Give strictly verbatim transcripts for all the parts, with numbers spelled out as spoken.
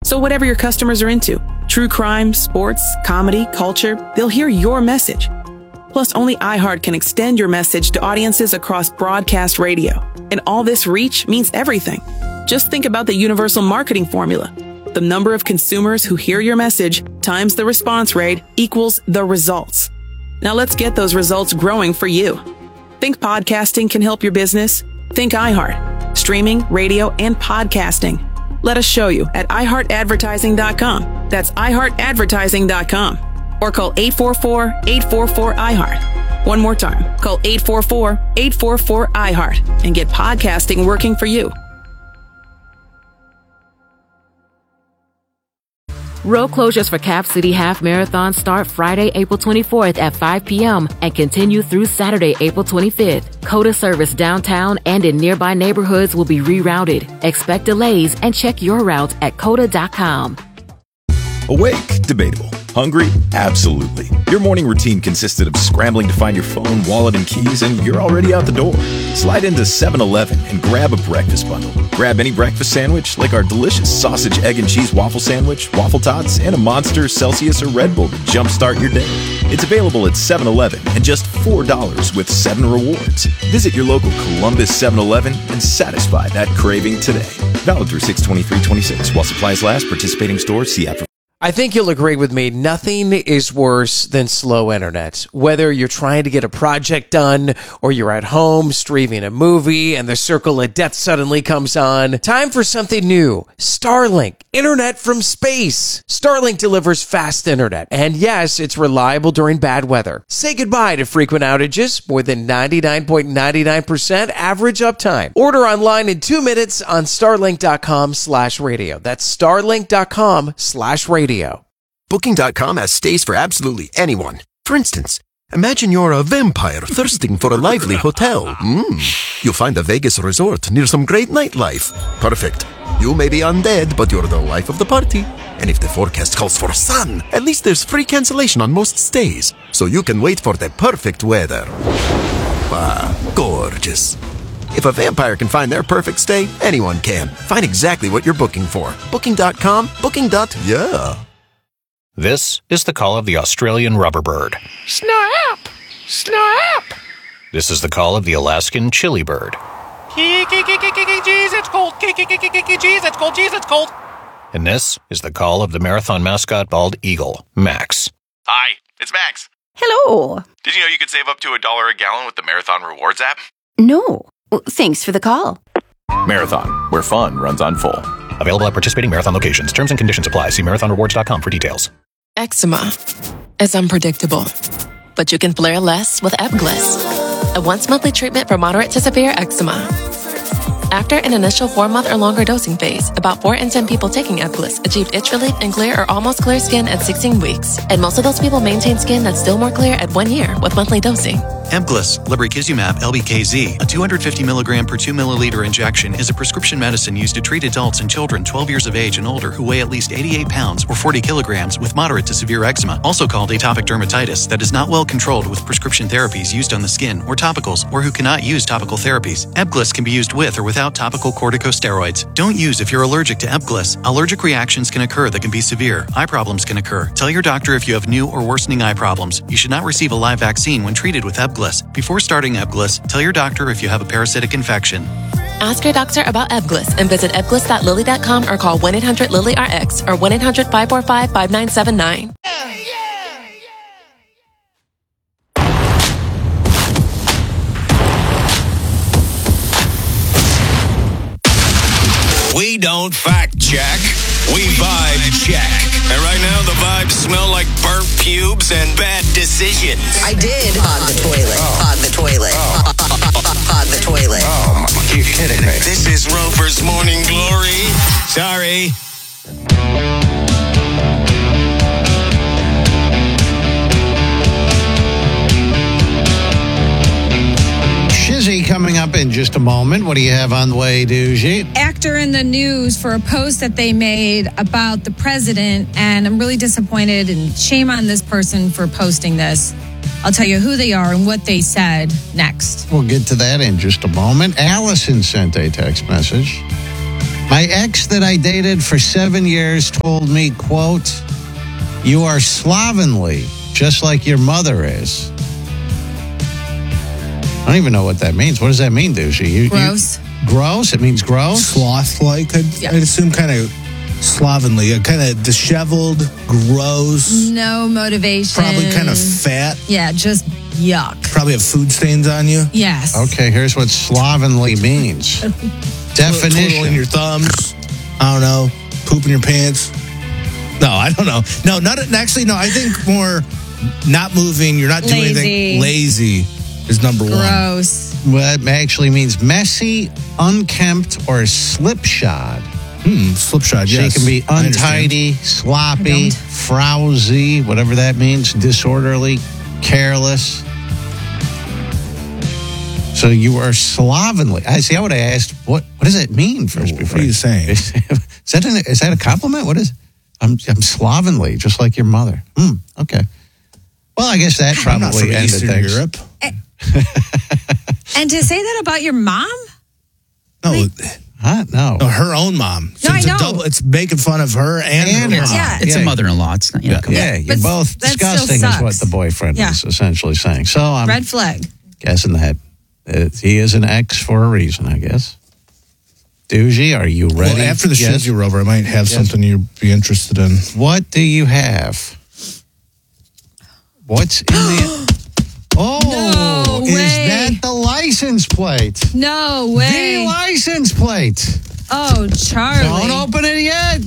So whatever your customers are into, true crime, sports, comedy, culture, they'll hear your message. Plus, only iHeart can extend your message to audiences across broadcast radio. And all this reach means everything. Just think about the universal marketing formula. The number of consumers who hear your message times the response rate equals the results. Now let's get those results growing for you. Think podcasting can help your business? Think iHeart. Streaming, radio, and podcasting. Let us show you at i heart advertising dot com. That's i heart advertising dot com. Or call eight four four, eight four four, I heart. One more time. Call eight four four, eight four four, I heart and get podcasting working for you. Road closures for Cap City Half Marathon start Friday, April twenty-fourth at five p.m. and continue through Saturday, April twenty-fifth. COTA service downtown and in nearby neighborhoods will be rerouted. Expect delays and check your route at cota dot com. Awake? Debatable. Hungry? Absolutely. Your morning routine consisted of scrambling to find your phone, wallet, and keys, and you're already out the door. Slide into seven eleven and grab a breakfast bundle. Grab any breakfast sandwich, like our delicious sausage, egg, and cheese waffle sandwich, waffle tots, and a Monster, Celsius, or Red Bull to jumpstart your day. It's available at seven eleven and just four dollars with seven rewards. Visit your local Columbus seven eleven and satisfy that craving today. Valid through six twenty-three twenty-six. While supplies last, participating stores, see app for... I think you'll agree with me. Nothing is worse than slow internet. Whether you're trying to get a project done or you're at home streaming a movie and the circle of death suddenly comes on, time for something new. Starlink. Internet from space. Starlink delivers fast internet. And yes, it's reliable during bad weather. Say goodbye to frequent outages. More than ninety-nine point nine nine percent average uptime. Order online in two minutes on starlink dot com slash radio. That's starlink dot com slash radio. Booking dot com has stays for absolutely anyone. For instance, imagine you're a vampire thirsting for a lively hotel. Mm. You'll find a Vegas resort near some great nightlife. Perfect. You may be undead, but you're the life of the party. And if the forecast calls for sun, at least there's free cancellation on most stays, so you can wait for the perfect weather. Ah, gorgeous. If a vampire can find their perfect stay, anyone can. Find exactly what you're booking for. Booking dot com, booking. Yeah. This is the call of the Australian rubberbird. Snap! Snap! This is the call of the Alaskan chili bird. Jeez, it's cold. Jeez, it's cold. Jeez, it's cold. And this is the call of the marathon mascot bald eagle, Max. Hi, it's Max. Hello. Did you know you could save up to a dollar a gallon with the Marathon Rewards app? No. Well, thanks for the call. Marathon, where fun runs on full. Available at participating Marathon locations. Terms and conditions apply. See marathon rewards dot com for details. Eczema is unpredictable, but you can flare less with Ebglyss, a once-monthly treatment for moderate to severe eczema. After an initial four-month or longer dosing phase, about four in ten people taking Ebglyss achieved itch relief and clear or almost clear skin at sixteen weeks, and most of those people maintain skin that's still more clear at one year with monthly dosing. Ebglyss, lebrikizumab L B K Z, a two hundred fifty milligram per two milliliter injection, is a prescription medicine used to treat adults and children twelve years of age and older who weigh at least eighty-eight pounds or forty kilograms with moderate to severe eczema, also called atopic dermatitis, that is not well controlled with prescription therapies used on the skin or topicals, or who cannot use topical therapies. Ebglyss can be used with or without topical corticosteroids. Don't use if you're allergic to Ebglyss. Allergic reactions can occur that can be severe. Eye problems can occur. Tell your doctor if you have new or worsening eye problems. You should not receive a live vaccine when treated with Ebglyss. Before starting Ebglyss, tell your doctor if you have a parasitic infection. Ask your doctor about Ebglyss and visit ebglyss dot lilly dot com or call one eight hundred lilly R X or one eight hundred five four five five nine seven nine. We don't fact check, we vibe check. And right now the vibes smell like burnt pubes and bad decisions. I did on the toilet. Oh. On the toilet. Oh. On the toilet. Oh, you kidding me? This is Rover's Morning Glory. Sorry. Shizzy coming up in just a moment. What do you have on the way, Doogie? Actor in the news for a post that they made about the president, and I'm really disappointed and shame on this person for posting this. I'll tell you who they are and what they said next. We'll get to that in just a moment. Allison sent a text message. My ex that I dated for seven years told me, quote, "You are slovenly, just like your mother is." I don't even know what that means. What does that mean, Douchey? You, Gross. You, gross? It means gross? Sloth-like, I'd, Yeah. I'd assume kind of slovenly, kind of disheveled, gross, No motivation. probably kind of fat, Yeah, just yuck. probably have food stains on you. Yes. Okay, here's what slovenly means. Definition. Twiddling your thumbs. I don't know. Pooping your pants. No, I don't know. No, not actually. No, I think more not moving. You're not doing Lazy. anything. Lazy is number one. Gross. Well, it actually means messy, unkempt, or slipshod. Hmm, slipshod, So yes. you can be I understand. untidy, sloppy, frowsy, whatever that means, disorderly, careless. So you are slovenly. I see. I would have asked, what what does it mean first? What before are you saying? Is, is that an, is that a compliment? What is? I'm I'm slovenly, just like your mother. Hmm. Okay. Well, I guess that I'm not probably from ended Eastern things. Europe. And to say that about your mom? No, Huh? No. no, her own mom. So No, it's I a know. double. It's making fun of her and, And her her mom. Yeah. It's Yeah. a mother-in-law. It's not, you know, Yeah, come on. yeah, you're But both that still disgusting, is what sucks. the boyfriend Yeah. is essentially saying. So I'm Red flag. guessing that uh, he is an ex for a reason, I guess. Doogie, are you ready? Well, after the Yes. shizzy rover, I might have Yes. something you'd be interested in. What do you have? What's in the... Oh, No is way. that the license plate? No The way. license plate. Oh, Charlie. Don't open it yet.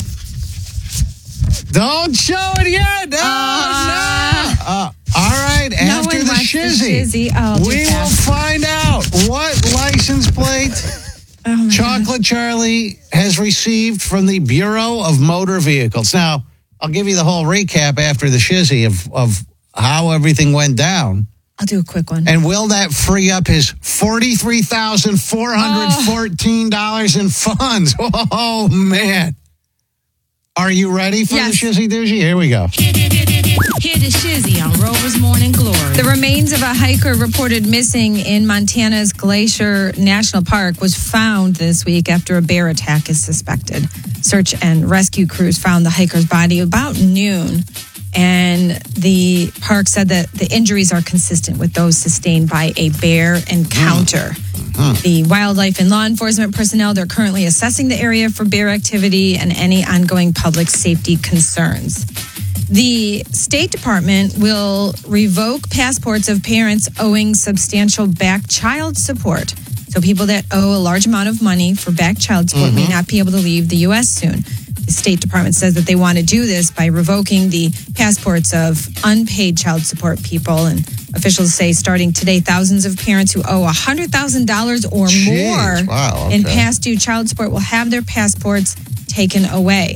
Don't show it yet. Oh, Uh, no. Uh, all right, No after one the wants the shizzy, shizzy. Oh, we just will ask. find out what license plate Oh, my Chocolate Charlie has received from the Bureau of Motor Vehicles. Now, I'll give you the whole recap after the shizzy of, of how everything went down. I'll do a quick one. And will that free up his forty-three thousand four hundred fourteen dollars in funds? Oh, man. Are you ready for Yes. the shizzy doozy? Here we go. Hear the shizzy on Rover's Morning Glory. The remains of a hiker reported missing in Montana's Glacier National Park was found this week after a bear attack is suspected. Search and rescue crews found the hiker's body about noon, and the park said that the injuries are consistent with those sustained by a bear encounter. The wildlife and law enforcement personnel, they're currently assessing the area for bear activity and any ongoing public safety concerns. The State Department will revoke passports of parents owing substantial back child support. So people that owe a large amount of money for back child support may not be able to leave the U S soon. The State Department says that they want to do this by revoking the passports of unpaid child support people. And officials say starting today, thousands of parents who owe one hundred thousand dollars or Jeez, more wow, in okay. past due child support will have their passports taken away.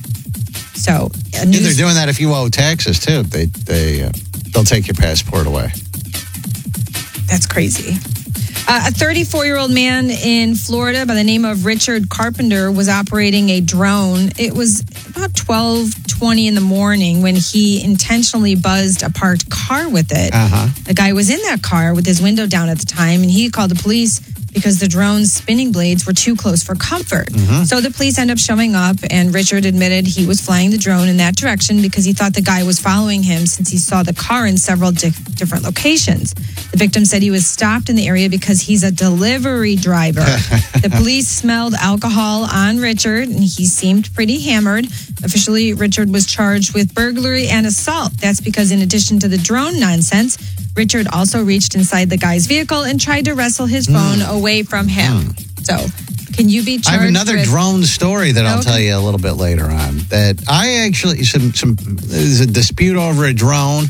So, a Yeah, news- they're doing that if you owe taxes, too. They, they, uh, they'll take your passport away. That's crazy. Uh, a thirty-four-year-old man in Florida by the name of Richard Carpenter was operating a drone. It was about twelve twenty in the morning when he intentionally buzzed a parked car with it. Uh-huh. The guy was in that car with his window down at the time, and he called the police because the drone's spinning blades were too close for comfort. Mm-hmm. So the police end up showing up, and Richard admitted he was flying the drone in that direction because he thought the guy was following him since he saw the car in several di- different locations. The victim said he was stopped in the area because he's a delivery driver. The police smelled alcohol on Richard, and he seemed pretty hammered. Officially, Richard was charged with burglary and assault. That's because in addition to the drone nonsense, Richard also reached inside the guy's vehicle and tried to wrestle his phone away from him. So, can you be charged? I have another with- drone story that I'll Okay. tell you a little bit later on. That I actually some some there's a dispute over a drone,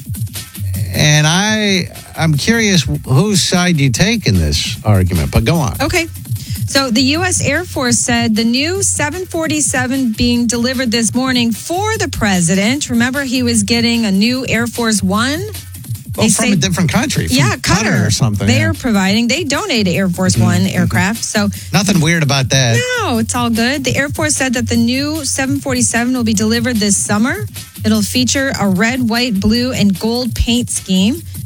and I I'm curious whose side you take in this argument. But go on. Okay. So the U S Air Force said the new seven forty-seven being delivered this morning for the president. Remember, he was getting a new Air Force One. Well, from a different country. From Yeah, Qatar or something. They yeah. are providing. They donated Air Force One aircraft. So Nothing weird about that. no, it's all good. The Air Force said that the new seven forty-seven will be delivered this summer. It'll feature a red, white, blue, and gold paint scheme.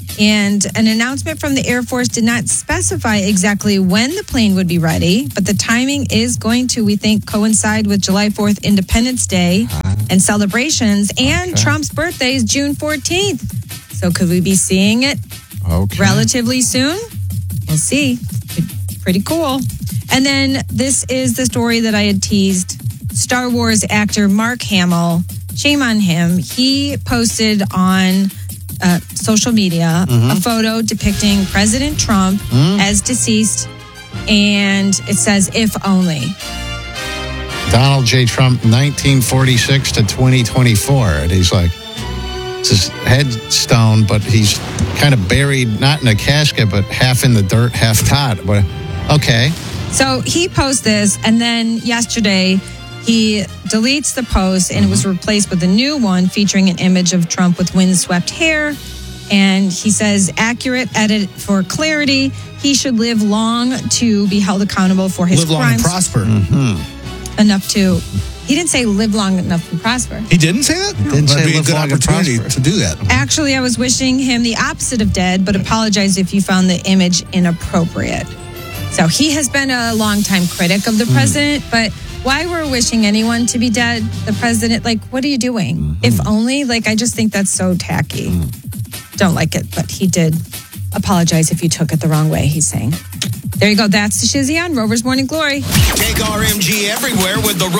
And an announcement from the Air Force did not specify exactly when the plane would be ready, but the timing is going to, we think, coincide with July fourth, Independence Day and celebrations, and Okay. Trump's birthday is June fourteenth. So could we be seeing it Okay. relatively soon? We'll see. Pretty cool. And then this is the story that I had teased. Star Wars actor Mark Hamill, shame on him. He posted on uh, social media Mhm. a photo depicting President Trump Mm. as deceased, and it says, if only. Donald J. Trump, nineteen forty-six to twenty twenty-four. And he's like, it's his headstone, but he's kind of buried, not in a casket, but half in the dirt, half not. But okay. So he posts this, and then yesterday he deletes the post, and it was replaced with a new one featuring an image of Trump with windswept hair. And he says, accurate edit for clarity. He should live long to be held accountable for his Live long crimes. and prosper. Mm-hmm. Enough to, he didn't say live long enough to prosper. He didn't say that? Didn't That'd say be a live good long and opportunity prosper. to do that. Actually, I was wishing him the opposite of dead, but apologize if you found the image inappropriate. So he has been a longtime critic of the president, but why we're wishing anyone to be dead, the president, like, what are you doing? Mm-hmm. If only, like, I just think that's so tacky. Don't like it, but he did apologize if you took it the wrong way, he's saying. There you go. That's the Shizzy on Rover's Morning Glory. Take R M G everywhere with the